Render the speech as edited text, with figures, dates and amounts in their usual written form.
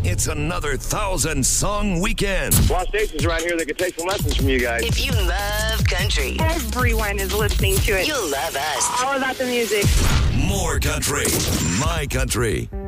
It's another 1,000-song weekend. A lot of stations around here that could take some lessons from you guys. If you love country, Everyone is listening to it. you'll love us. All about the music. More country. My country.